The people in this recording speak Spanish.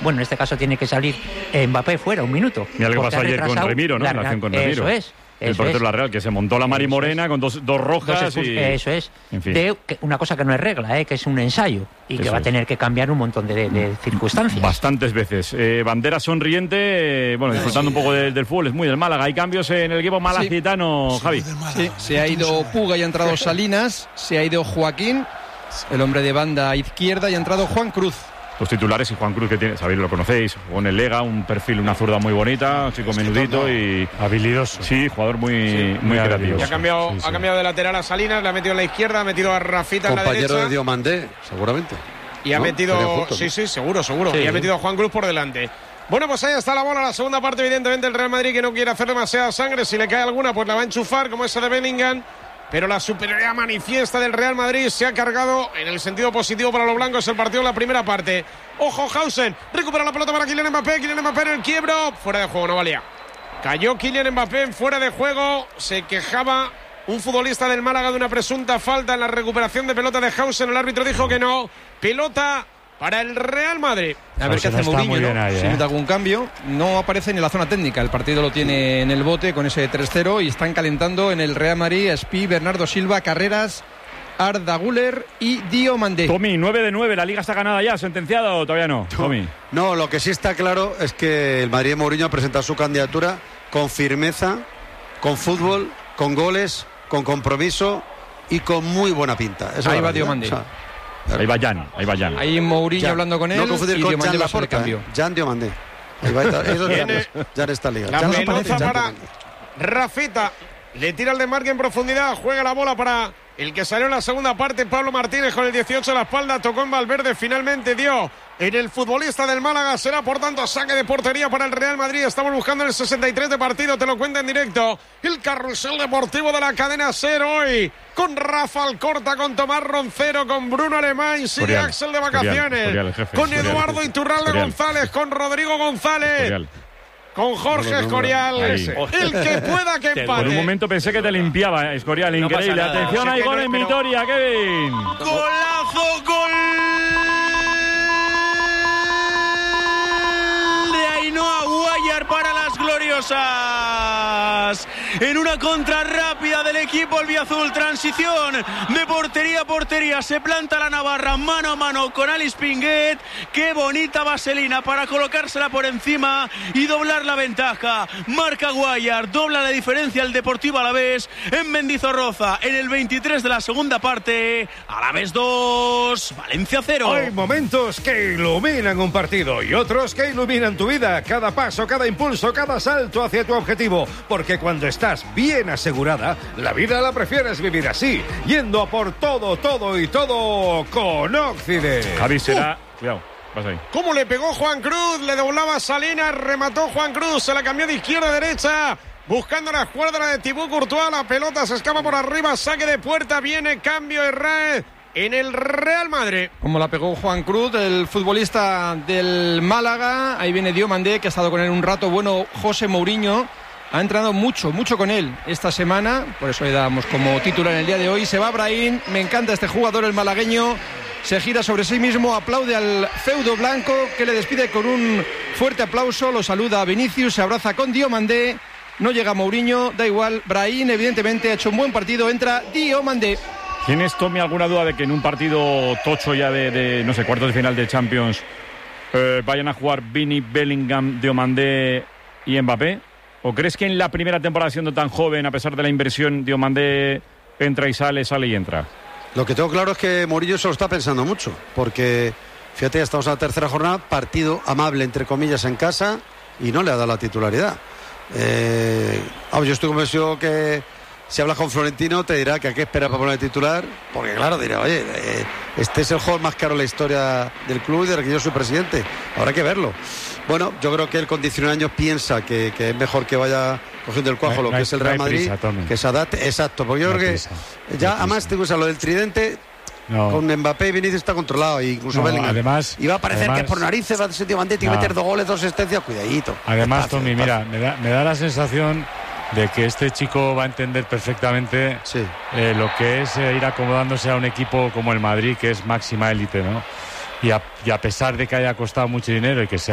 Bueno, en este caso tiene que salir Mbappé fuera un minuto. Mira lo que pasó ayer con Remiro, ¿no? La acción con Remiro. Eso es. El portero de la Real, que se montó la Mari Morena con dos rojas. Eso es. En fin. Una cosa que no es regla, que es un ensayo y que va a tener que cambiar un montón de circunstancias. Bastantes veces. Bandera sonriente, disfrutando un poco del fútbol, es muy del Málaga. Hay cambios en el equipo malacitano, Javi. Sí, se ha ido Puga y ha entrado Salinas, se ha ido Joaquín, el hombre de banda izquierda, y ha entrado Juan Cruz. Los titulares, y Juan Cruz, que tiene, sabéis, lo conocéis, o en el Lega, un perfil, una zurda muy bonita, un chico menudito y habilidoso. Sí, jugador muy creativo. Y ha cambiado de lateral a Salinas, le ha metido en la izquierda, ha metido a Rafita en la derecha. Compañero de Diomandé, seguramente. Y ha metido, seguro. Sí. Y ha metido a Juan Cruz por delante. Bueno, pues ahí está la bola, la segunda parte, evidentemente el Real Madrid, que no quiere hacer demasiada sangre. Si le cae alguna, pues la va a enchufar, como esa de Bellingham. Pero la superioridad manifiesta del Real Madrid se ha cargado en el sentido positivo para los blancos el partido en la primera parte. Ojo, Hausen, recupera la pelota para Kylian Mbappé en el quiebro, fuera de juego, no valía. Cayó Kylian Mbappé fuera de juego, se quejaba un futbolista del Málaga de una presunta falta en la recuperación de pelota de Hausen, el árbitro dijo que no, pelota para el Real Madrid. A ver qué hace Mourinho, ¿no? Si mete algún cambio. No aparece en la zona técnica. El partido lo tiene en el bote con ese 3-0 y están calentando en el Real Madrid Espí, Bernardo Silva, Carreras, Arda Güler y Diomandé. Tommy, 9 de 9, ¿la Liga está ganada ya? ¿Sentenciado o todavía no? Tommy. No, lo que sí está claro es que el Madrid de Mourinho ha presentado su candidatura con firmeza, con fútbol, con goles, con compromiso y con muy buena pinta. Ahí va Diomandé. Ahí va Jan. Ahí Mourinho hablando con él. No confundir con Jan Laporta. Jan Diomandé. Ahí va Jan está liga. La pelota para Rafita. Le tira el desmarque en profundidad. Juega la bola para el que salió en la segunda parte, Pablo Martínez, con el 18 a la espalda. Tocó en Valverde. Finalmente dio en el futbolista del Málaga. Será por tanto saque de portería para el Real Madrid. Estamos buscando el 63 de partido. Te lo cuenta en directo el carrusel deportivo de la cadena SER hoy, con Rafa Alcorta, con Tomás Roncero, con Bruno Alemán, sigue Axel de vacaciones, con Eduardo Iturralde González, con Rodrigo González, con Jorge Escorial, el que pueda que empate. Por un momento pensé que te limpiaba, Escorial, increíble. Atención, hay gol en Vitoria, Kevin. Golazo, gol de Ainhoa Guayar para las gloriosas. En una contra rápida del equipo albiazul, transición de portería a portería, se planta la navarra mano a mano con Alice Pinguet. Qué bonita vaselina para colocársela por encima y doblar la ventaja. Marca Guayar, dobla la diferencia el Deportivo Alavés en Mendizorroza en el 23 de la segunda parte. Alavés 2, Valencia 0. Hay momentos que iluminan un partido y otros que iluminan tu vida. Cada paso, cada impulso, cada salto hacia tu objetivo. Porque cuando estás bien asegurada, la vida la prefieres vivir así, yendo a por todo con Occident. Javi será... Cuidado, vas ahí. ¿Cómo le pegó Juan Cruz? Le doblaba Salinas, remató Juan Cruz, se la cambió de izquierda a derecha, buscando la escuadra de Thibaut Courtois. La pelota se escapa por arriba, saque de puerta, viene cambio de red en el Real Madrid. Como la pegó Juan Cruz, el futbolista del Málaga. Ahí viene Diomandé, que ha estado con él un rato. Bueno, José Mourinho ha entrenado mucho con él esta semana, por eso le damos como titular en el día de hoy. Se va Brahim, me encanta este jugador, el malagueño, se gira sobre sí mismo, aplaude al feudo blanco, que le despide con un fuerte aplauso, lo saluda a Vinicius, se abraza con Diomandé, no llega Mourinho, da igual, Brahim evidentemente ha hecho un buen partido, entra Diomandé. ¿Tienes, Tommy, alguna duda de que en un partido tocho ya de no sé, cuartos de final de Champions vayan a jugar Vini, Bellingham, Diomandé y Mbappé? ¿O crees que en la primera temporada, siendo tan joven, a pesar de la inversión, Diomandé entra y sale y entra? Lo que tengo claro es que Mourinho se lo está pensando mucho, porque fíjate, ya estamos en la tercera jornada, partido amable entre comillas en casa y no le ha dado la titularidad. Yo estoy convencido que si hablas con Florentino te dirá que hay que esperar para poner titular, porque claro, dirá, oye, este es el jugador más caro en la historia del club y del que yo soy presidente, habrá que verlo. Bueno, yo creo que él con 19 años piensa que es mejor que vaya cogiendo el cuajo, lo que es el Real Madrid, que se adapte, exacto, porque yo creo que ya, además, te gusta lo del tridente. Con Mbappé y Vinicius está controlado, e incluso Bellingham. Además, y va a parecer que por narices va a ser Diomandé, tiene que meter 2 goles, 2 asistencias, cuidadito. Además, Tommy, mira, me da la sensación de que este chico va a entender perfectamente lo que es ir acomodándose a un equipo como el Madrid, que es máxima élite, ¿no? Y a pesar de que haya costado mucho dinero y que sea